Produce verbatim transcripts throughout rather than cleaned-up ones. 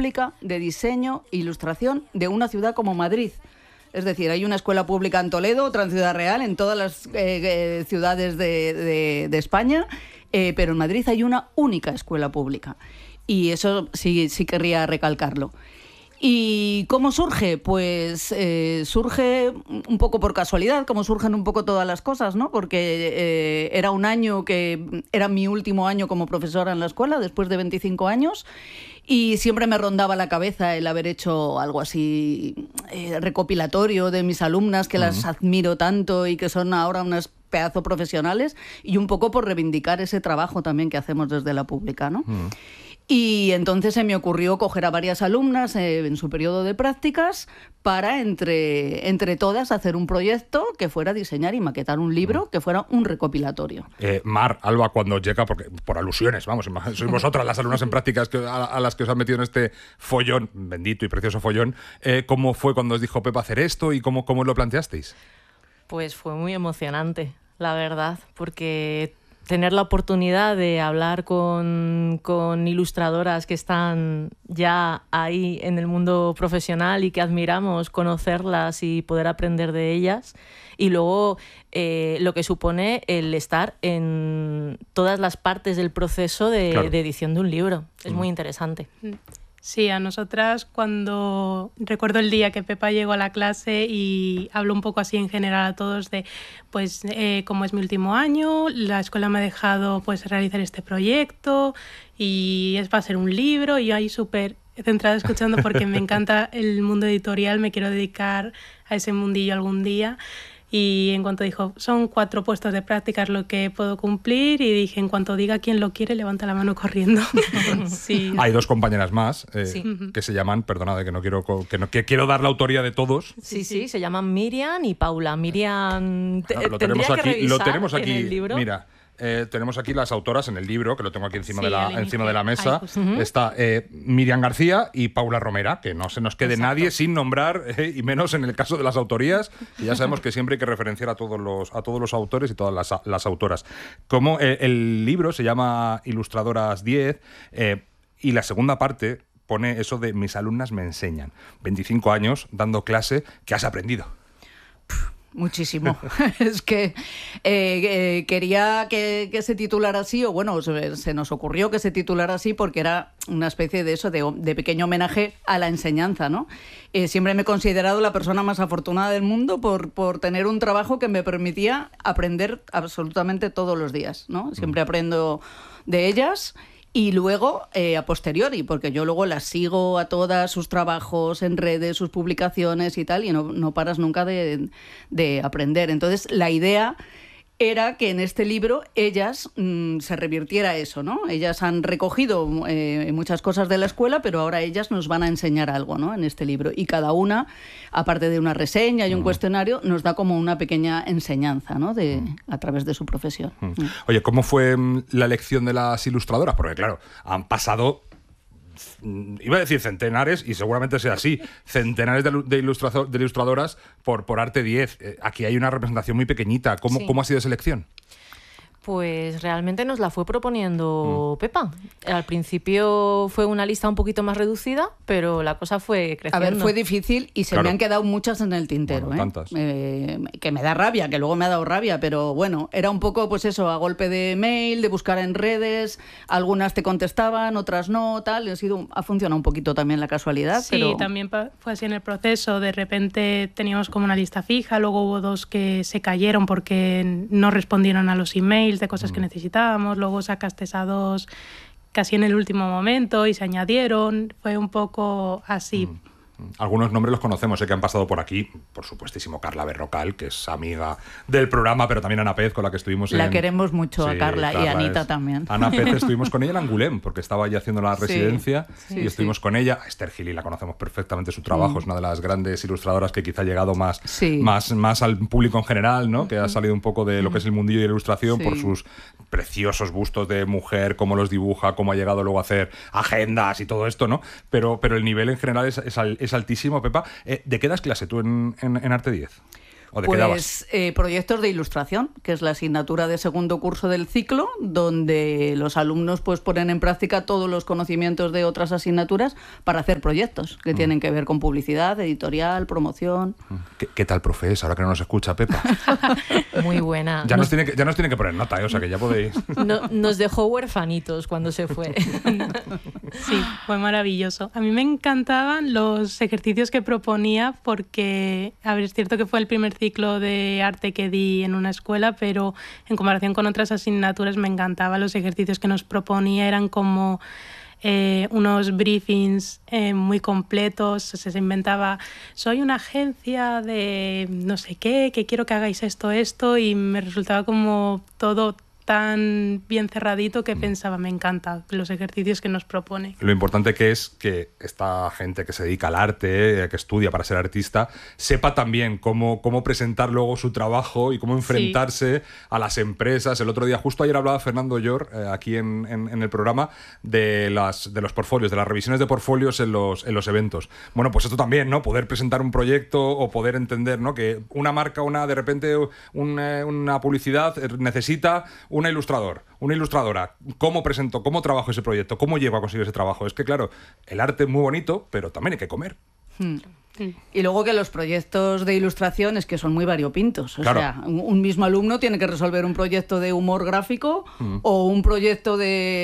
pública de diseño e ilustración de una ciudad como Madrid. Es decir, hay una escuela pública en Toledo, otra en Ciudad Real, en todas las eh, ciudades de, de, de España, eh, pero en Madrid hay una única escuela pública. Y eso sí, sí querría recalcarlo. ¿Y cómo surge? Pues eh, surge un poco por casualidad, como surgen un poco todas las cosas, ¿no? Porque eh, era un año que era mi último año como profesora en la escuela, después de veinticinco años, y siempre me rondaba la cabeza el haber hecho algo así eh, recopilatorio de mis alumnas, que uh-huh. las admiro tanto y que son ahora unas pedazo profesionales, y un poco por reivindicar ese trabajo también que hacemos desde la pública, ¿no? Uh-huh. Y entonces se me ocurrió coger a varias alumnas eh, en su periodo de prácticas para entre, entre todas hacer un proyecto que fuera diseñar y maquetar un libro que fuera un recopilatorio. Eh, Mar, Alba, cuando llega, porque por alusiones, vamos, sois vosotras las alumnas en prácticas que, a, a las que os han metido en este follón, bendito y precioso follón, eh, ¿cómo fue cuando os dijo Pepa hacer esto y cómo, cómo lo planteasteis? Pues fue muy emocionante, la verdad, porque tener la oportunidad de hablar con, con ilustradoras que están ya ahí en el mundo profesional y que admiramos, conocerlas y poder aprender de ellas. Y luego eh, lo que supone el estar en todas las partes del proceso de, claro. de edición de un libro. Es mm. muy interesante. Sí, a nosotras cuando recuerdo el día que Pepa llegó a la clase y habló un poco así en general a todos de, pues eh, como es mi último año, la escuela me ha dejado pues realizar este proyecto y es va a ser un libro, y yo ahí súper centrada escuchando porque me encanta el mundo editorial, me quiero dedicar a ese mundillo algún día. Y en cuanto dijo, son cuatro puestos de prácticas lo que puedo cumplir, y dije, en cuanto diga quién lo quiere, levanta la mano corriendo. Sí. Hay dos compañeras más eh, sí. que se llaman, perdonad, que no quiero que no que quiero dar la autoría de todos. Sí, sí, se llaman Miriam y Paula. Miriam, te, no, lo tenemos aquí, que lo tenemos aquí. En el libro. Mira. Eh, tenemos aquí las autoras en el libro, que lo tengo aquí encima, sí, de, la, encima de la mesa. Ay, uh-huh. Está eh, Miriam García y Paula Romera, que no se nos quede Exacto. nadie sin nombrar, eh, y menos en el caso de las autorías, y ya sabemos que siempre hay que referenciar a todos los, a todos los autores y todas las, las autoras. Como eh, el libro se llama Ilustradoras diez, eh, y la segunda parte pone eso de mis alumnas me enseñan. veinticinco años dando clase, ¿qué has aprendido? Muchísimo. Es que eh, eh, quería que, que se titulara así, o bueno, se, se nos ocurrió que se titulara así porque era una especie de eso, de, de pequeño homenaje a la enseñanza, ¿no? Eh, siempre me he considerado la persona más afortunada del mundo por, por tener un trabajo que me permitía aprender absolutamente todos los días, ¿no? Siempre aprendo de ellas. Y luego, eh, a posteriori, porque yo luego las sigo a todas, sus trabajos en redes, sus publicaciones y tal, y no, no paras nunca de, de aprender. Entonces, la idea era que en este libro ellas mmm, se revirtiera eso, ¿no? Ellas han recogido eh, muchas cosas de la escuela, pero ahora ellas nos van a enseñar algo, ¿no? En este libro. Y cada una, aparte de una reseña y un mm. cuestionario, nos da como una pequeña enseñanza, ¿no? De, mm. a través de su profesión. Mm. Mm. Oye, ¿cómo fue la elección de las ilustradoras? Porque, claro, han pasado... iba a decir centenares, y seguramente sea así, centenares de, de, ilustrador, de ilustradoras por, por Arte diez. Eh, aquí hay una representación muy pequeñita. ¿Cómo, sí. ¿Cómo ha sido esa elección? Pues realmente nos la fue proponiendo mm. Pepa. Al principio fue una lista un poquito más reducida, pero la cosa fue creciendo. A ver, fue difícil y se claro. me han quedado muchas en el tintero. Bueno, ¿eh? tantas. Eh, que me da rabia, que luego me ha dado rabia, pero bueno, era un poco pues eso, a golpe de mail, de buscar en redes, algunas te contestaban, otras no, tal. Ha, sido, ha funcionado un poquito también la casualidad. Sí, pero... también fue así en el proceso. De repente teníamos como una lista fija, luego hubo dos que se cayeron porque no respondieron a los emails de cosas mm. que necesitábamos, luego sacaste a dos casi en el último momento y se añadieron, fue un poco así. Mm. Algunos nombres los conocemos, sé que han pasado por aquí, por supuestísimo Carla Berrocal, que es amiga del programa, pero también Ana Pez, con la que estuvimos en... La queremos mucho sí, a Carla, Carla y a Anita es... también. Ana Pez estuvimos con ella en Angulem, porque estaba ya haciendo la residencia, sí, sí, y estuvimos sí. con ella. Esther Gili la conocemos perfectamente, su trabajo mm. es una de las grandes ilustradoras que quizá ha llegado más, sí. más, más al público en general, ¿no? Que ha salido un poco de lo que es el mundillo de la ilustración sí. por sus preciosos bustos de mujer, cómo los dibuja, cómo ha llegado luego a hacer agendas y todo esto, ¿no? Pero, pero el nivel en general es, es, es altísimo, Pepa. Eh, ¿De qué das clase tú en, en, en Arte diez? ¿O de pues, qué dabas? Eh, proyectos de ilustración, que es la asignatura de segundo curso del ciclo, donde los alumnos pues ponen en práctica todos los conocimientos de otras asignaturas para hacer proyectos que mm. tienen que ver con publicidad, editorial, promoción. ¿Qué, qué tal, profes? Ahora que no nos escucha Pepa. Muy buena. Ya nos, nos, tiene que, ya nos tiene que poner nota, ¿eh? O sea que ya podéis... No, nos dejó huerfanitos cuando se fue. Sí, fue maravilloso. A mí me encantaban los ejercicios que proponía porque, a ver, es cierto que fue el primer ciclo de arte que di en una escuela, pero en comparación con otras asignaturas me encantaban los ejercicios que nos proponía, eran como eh, unos briefings eh, muy completos, se inventaba, soy una agencia de no sé qué, que quiero que hagáis esto, esto, y me resultaba como todo tan bien cerradito que pensaba, me encanta los ejercicios que nos propone. Lo importante que es que esta gente que se dedica al arte, eh, que estudia para ser artista, sepa también cómo, cómo presentar luego su trabajo y cómo enfrentarse sí. a las empresas. El otro día, justo ayer hablaba Fernando Llor, eh, aquí en, en, en el programa, de, las, de los portfolios, de las revisiones de portfolios en los, en los eventos. Bueno, pues esto también, ¿no? Poder presentar un proyecto o poder entender, ¿no? Que una marca, una de repente un, eh, una publicidad necesita un ilustrador, una ilustradora. ¿Cómo presento, cómo trabajo ese proyecto? ¿Cómo llego a conseguir ese trabajo? Es que, claro, el arte es muy bonito, pero también hay que comer. Hmm. Y luego que los proyectos de ilustración es que son muy variopintos. O claro. sea, un, un mismo alumno tiene que resolver un proyecto de humor gráfico mm. o un proyecto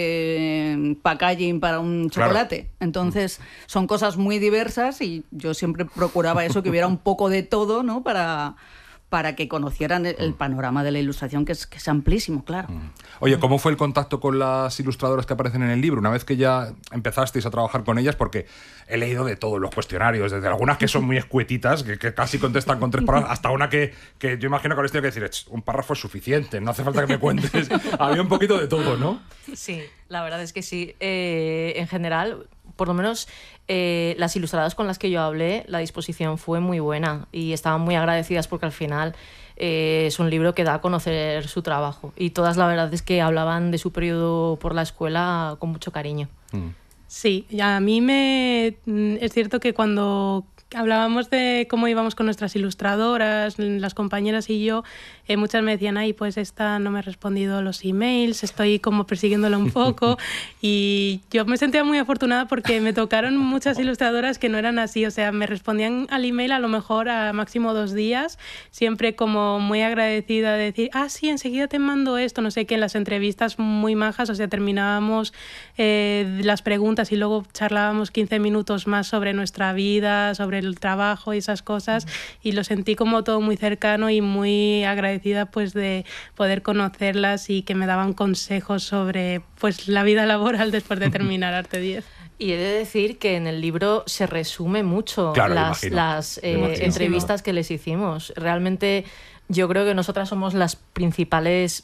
de packaging para un chocolate. Claro. Entonces, son cosas muy diversas y yo siempre procuraba eso, que hubiera un poco de todo, ¿no? Para... para que conocieran el, el panorama de la ilustración, que es, que es amplísimo, claro. Oye, ¿cómo fue el contacto con las ilustradoras que aparecen en el libro? Una vez que ya empezasteis a trabajar con ellas, porque he leído de todos los cuestionarios, desde algunas que son muy escuetitas, que, que casi contestan con tres palabras, hasta una que, que yo imagino que habréis tenido que decir, un párrafo es suficiente, no hace falta que me cuentes. Había un poquito de todo, ¿no? Sí, la verdad es que sí. Eh, en general, por lo menos... Eh, las ilustradoras con las que yo hablé, la disposición fue muy buena y estaban muy agradecidas porque al final eh, es un libro que da a conocer su trabajo y todas la verdad es que hablaban de su periodo por la escuela con mucho cariño. Mm. Sí, a mí me... es cierto que cuando hablábamos de cómo íbamos con nuestras ilustradoras, las compañeras y yo, eh, muchas me decían, ay, pues esta no me ha respondido los emails, estoy como persiguiéndola un poco. Y yo me sentía muy afortunada porque me tocaron muchas ilustradoras que no eran así, o sea, me respondían al email a lo mejor a máximo dos días, siempre como muy agradecida de decir, ah, sí, enseguida te mando esto, no sé qué, en las entrevistas muy majas, o sea, terminábamos eh, las preguntas y luego charlábamos quince minutos más sobre nuestra vida, sobre el trabajo y esas cosas, y lo sentí como todo muy cercano y muy agradecida pues de poder conocerlas y que me daban consejos sobre pues la vida laboral después de terminar Arte diez. Y he de decir que en el libro se resume mucho claro, las, las eh, entrevistas que les hicimos. Realmente yo creo que nosotras somos las principales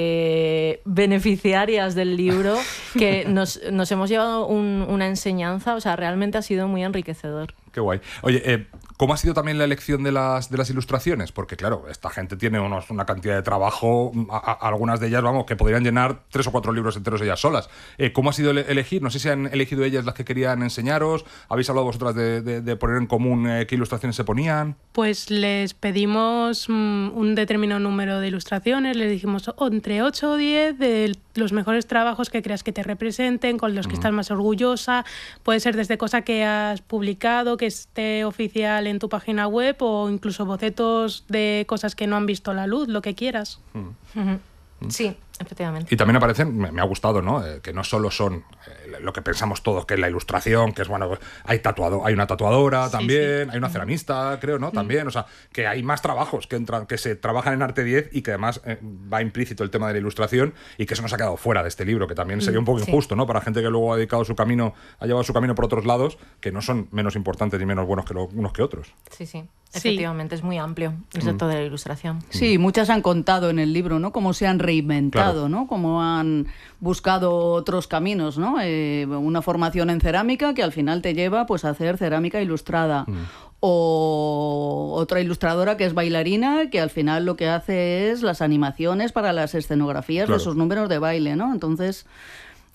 Eh, beneficiarias del libro, que nos, nos hemos llevado un, una enseñanza, o sea, realmente ha sido muy enriquecedor. Qué guay. Oye, eh, ¿cómo ha sido también la elección de las, de las ilustraciones? Porque, claro, esta gente tiene unos, una cantidad de trabajo, a, a, algunas de ellas, vamos, que podrían llenar tres o cuatro libros enteros ellas solas. Eh, ¿Cómo ha sido ele- elegir? No sé si han elegido ellas las que querían enseñaros. ¿Habéis hablado vosotras de, de, de poner en común eh, qué ilustraciones se ponían? Pues les pedimos mm, un determinado número de ilustraciones, les dijimos oh, entre ocho o diez de los mejores trabajos que creas que te representen, con los que uh-huh. estás más orgullosa. Puede ser desde cosa que has publicado, que esté oficial en tu página web, o incluso bocetos de cosas que no han visto la luz, lo que quieras. Uh-huh. Uh-huh. Sí, efectivamente. Y también aparecen, me, me ha gustado, ¿no? Eh, que no solo son eh, lo que pensamos todos, que es la ilustración, que es, bueno, hay tatuado, hay una tatuadora sí, también, sí. hay una ceramista, creo, ¿no? También, o sea, que hay más trabajos que, entran, que se trabajan en Arte diez y que además eh, va implícito el tema de la ilustración y que eso nos ha quedado fuera de este libro, que también sería un poco sí. injusto, ¿no? Para gente que luego ha dedicado su camino, ha llevado su camino por otros lados, que no son menos importantes ni menos buenos que lo, unos que otros. Sí, sí. Efectivamente, sí. es muy amplio el sector mm. de la ilustración. Sí, muchas han contado en el libro, ¿no? Cómo se han reinventado, claro. ¿no? Cómo han buscado otros caminos, ¿no? Eh, una formación en cerámica que al final te lleva pues a hacer cerámica ilustrada. Mm. O otra ilustradora que es bailarina, que al final lo que hace es las animaciones para las escenografías claro. de sus números de baile, ¿no? Entonces...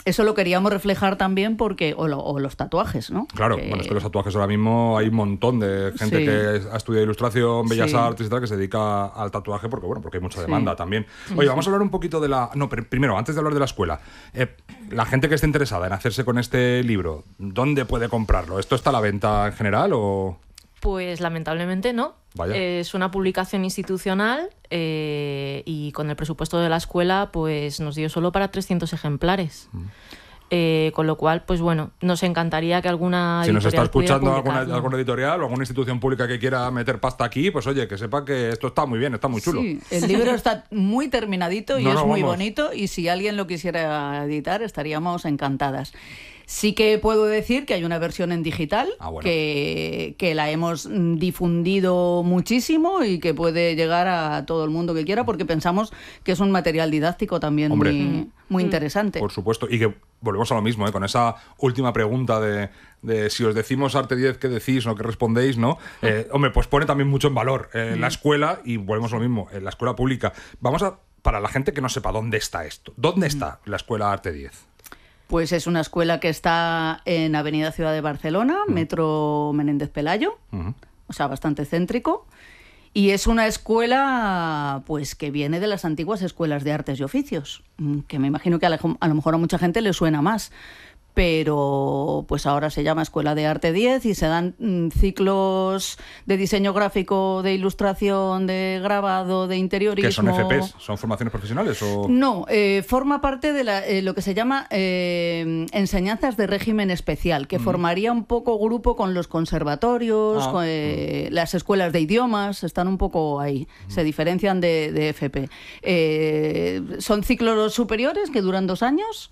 eso lo queríamos reflejar también porque, o, lo, o los tatuajes, ¿no? Claro, que... bueno, es que los tatuajes ahora mismo hay un montón de gente sí. que ha estudiado ilustración, bellas sí. artes y tal, que se dedica al tatuaje porque, bueno, porque hay mucha demanda sí. también. Oye, vamos a hablar un poquito de la... No, pero primero, antes de hablar de la escuela, eh, la gente que esté interesada en hacerse con este libro, ¿dónde puede comprarlo? ¿Esto está a la venta en general o...? Pues lamentablemente no. Vaya. Es una publicación institucional eh, y con el presupuesto de la escuela pues nos dio solo para trescientos ejemplares. Mm. Eh, con lo cual, pues bueno, nos encantaría que alguna si nos está escuchando alguna, alguna editorial o alguna institución pública que quiera meter pasta aquí, pues oye, que sepa que esto está muy bien, está muy chulo. Sí, el libro está muy terminadito y no, es no, muy vamos. bonito y si alguien lo quisiera editar estaríamos encantadas. Sí que puedo decir que hay una versión en digital ah, bueno. que, que la hemos difundido muchísimo y que puede llegar a todo el mundo que quiera porque pensamos que es un material didáctico también Hombre. muy, muy interesante. Por supuesto, y que volvemos a lo mismo, ¿eh? Con esa última pregunta de, de si os decimos Arte diez, ¿qué decís? ¿No? ¿Qué respondéis? ¿No? Eh, hombre, pues pone también mucho en valor eh, la escuela y volvemos a lo mismo, en la escuela pública. Vamos a, para la gente que no sepa dónde está esto, ¿dónde está la escuela Arte diez? Pues es una escuela que está en Avenida Ciudad de Barcelona, uh-huh. Metro Menéndez Pelayo, uh-huh. o sea, bastante céntrico. Y es una escuela pues que viene de las antiguas escuelas de artes y oficios, que me imagino que a, la, a lo mejor a mucha gente le suena más. Pero pues ahora se llama Escuela de Arte diez y se dan mm, ciclos de diseño gráfico, de ilustración, de grabado, de interiorismo. ¿Qué son F Ps? ¿Son formaciones profesionales? O... No, eh, forma parte de la, eh, lo que se llama eh, enseñanzas de régimen especial, que mm. formaría un poco grupo con los conservatorios, ah. con, eh, mm. las escuelas de idiomas, están un poco ahí, mm. se diferencian de, de F P. Eh, son ciclos superiores que duran dos años.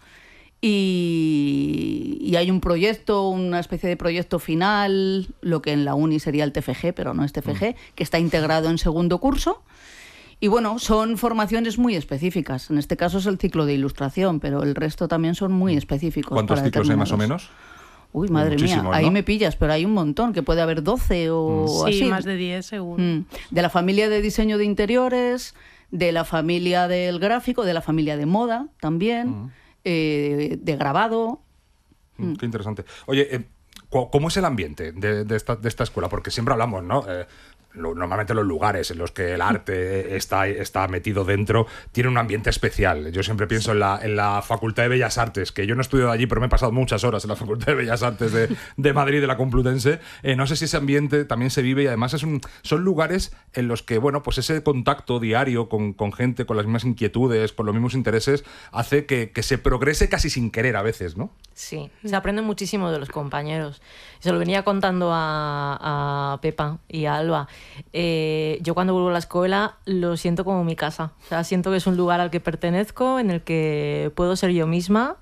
Y, y hay un proyecto, una especie de proyecto final, lo que en la uni sería el T F G, pero no es T F G, que está integrado en segundo curso. Y bueno, son formaciones muy específicas. En este caso es el ciclo de ilustración, pero el resto también son muy específicos. ¿Cuántos ciclos hay más o menos? Uy, madre mía, ahí ¿no? me pillas, pero hay un montón, que puede haber doce o mm. así. Sí, más de diez seguro. Mm. De la familia de diseño de interiores, de la familia del gráfico, de la familia de moda también. Mm. Eh, de grabado. Mm, qué interesante. Oye, eh, ¿cómo es el ambiente de, de, esta, de esta escuela? Porque siempre hablamos, ¿no? Eh, lo, normalmente los lugares en los que el arte está, está metido dentro tienen un ambiente especial. Yo siempre pienso en la, en la Facultad de Bellas Artes, que yo no he estudiado allí, pero me he pasado muchas horas en la Facultad de Bellas Artes de, de Madrid, de la Complutense. Eh, no sé si ese ambiente también se vive y además es un, son lugares en los que, bueno, pues ese contacto diario con, con gente, con las mismas inquietudes, con los mismos intereses, hace que, que se progrese casi sin querer a veces, ¿no? Sí, se aprende muchísimo de los compañeros. Se lo venía contando a, a Pepa y a Alba. Eh, yo cuando vuelvo a la escuela lo siento como mi casa. O sea, siento que es un lugar al que pertenezco, en el que puedo ser yo misma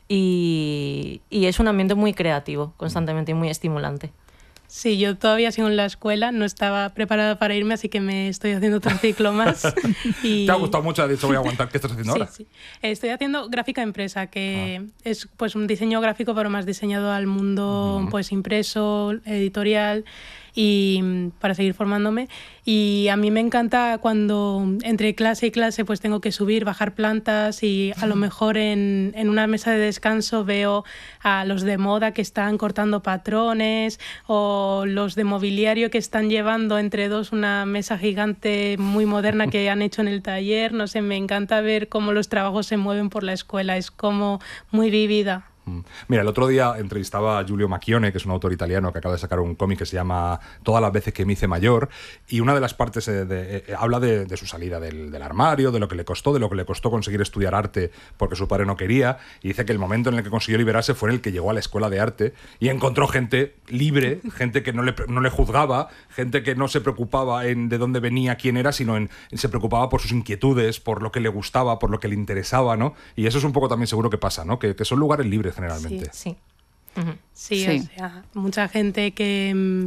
y, y es un ambiente muy creativo, constantemente y muy estimulante. Sí, yo todavía sigo en la escuela, no estaba preparada para irme, así que me estoy haciendo otro ciclo más. Y... ¿Te ha gustado mucho? Has dicho, voy a aguantar. ¿Qué estás haciendo sí, ahora? Sí, estoy haciendo gráfica empresa, que ah. es pues un diseño gráfico, pero más diseñado al mundo uh-huh. pues impreso, editorial, y para seguir formándome. Y a mí me encanta cuando entre clase y clase pues tengo que subir, bajar plantas y a lo mejor en, en una mesa de descanso veo a los de moda que están cortando patrones o los de mobiliario que están llevando entre dos una mesa gigante muy moderna que han hecho en el taller. No sé, me encanta ver cómo los trabajos se mueven por la escuela, es como muy vivida. Mira, el otro día entrevistaba a Giulio Macchione, que es un autor italiano que acaba de sacar un cómic que se llama Todas las veces que me hice mayor, y una de las partes eh, de, eh, habla de, de su salida del, del armario, de lo que le costó, de lo que le costó conseguir estudiar arte porque su padre no quería, y dice que el momento en el que consiguió liberarse fue en el que llegó a la escuela de arte y encontró gente libre, gente que no le, no le juzgaba, gente que no se preocupaba en de dónde venía, quién era, sino en, en se preocupaba por sus inquietudes, por lo que le gustaba, por lo que le interesaba, ¿no? Y eso es un poco también seguro que pasa, ¿no? Que, que son lugares libres generalmente. Sí, sí. Uh-huh. Sí, sí. O sea, mucha gente que,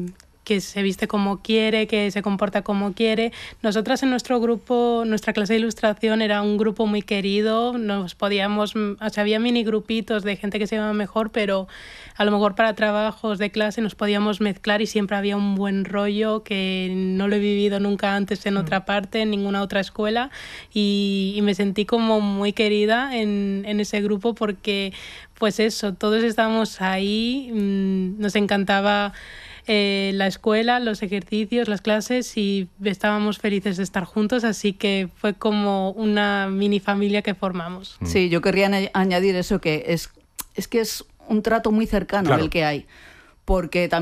que se viste como quiere, que se comporta como quiere. Nosotras en nuestro grupo, nuestra clase de ilustración era un grupo muy querido, nos podíamos, o sea, había mini grupitos de gente que se llevaba mejor, pero a lo mejor para trabajos de clase nos podíamos mezclar y siempre había un buen rollo que no lo he vivido nunca antes en otra parte, en ninguna otra escuela, y, y me sentí como muy querida en, en ese grupo porque, pues eso, todos estábamos ahí, mmm, nos encantaba Eh, la escuela, los ejercicios, las clases y estábamos felices de estar juntos, así que fue como una mini familia que formamos. Sí, yo querría añadir eso, que es, es que es un trato muy cercano, claro, el que hay, porque también